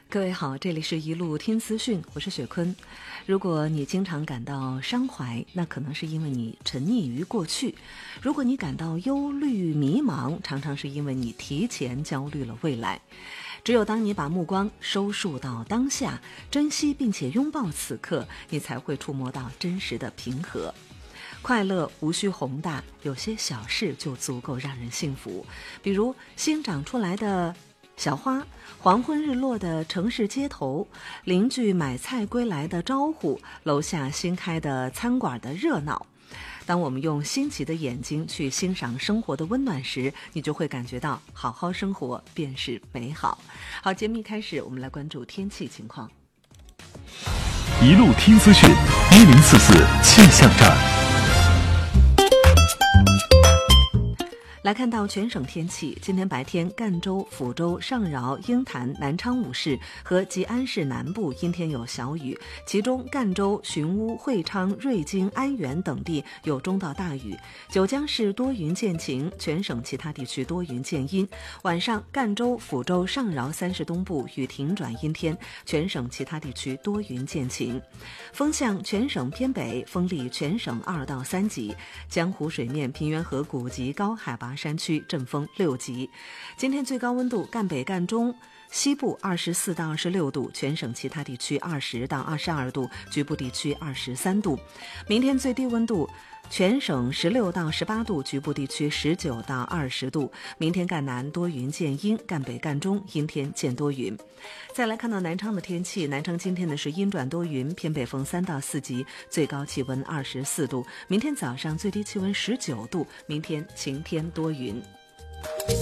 各位好，这里是一路听资讯，我是雪坤。如果你经常感到伤怀，那可能是因为你沉溺于过去；如果你感到忧虑迷茫，常常是因为你提前焦虑了未来。只有当你把目光收束到当下，珍惜并且拥抱此刻，你才会触摸到真实的平和。快乐无需宏大，有些小事就足够让人幸福，比如新长出来的小花，黄昏日落的城市街头，邻居买菜归来的招呼，楼下新开的餐馆的热闹。当我们用新奇的眼睛去欣赏生活的温暖时，你就会感觉到好好生活便是美好。好，节目一开始我们来关注天气情况。 一路听资讯1044气象站。 来看到全省天气，今天白天赣州、抚州、上饶、鹰潭、南昌5市和吉安市南部阴天有小雨，其中赣州、寻乌、会昌、瑞金、安源等地有中到大雨。九江市多云见晴，全省其他地区多云见阴。晚上赣州、抚州、上饶3市东部雨停转阴天，全省其他地区多云见晴。风向全省偏北，风力全省2到3级。江湖水面、平原河谷及高海拔山区阵风6级。今天最高温度，赣北、赣中西部24到26度，全省其他地区20到22度，局部地区23度。明天最低温度，全省16到18度，局部地区19到20度。明天赣南多云见阴，赣北、赣中阴天见多云。再来看到南昌的天气，南昌今天呢是阴转多云，偏北风3到4级，最高气温24度。明天早上最低气温19度，明天晴天多云。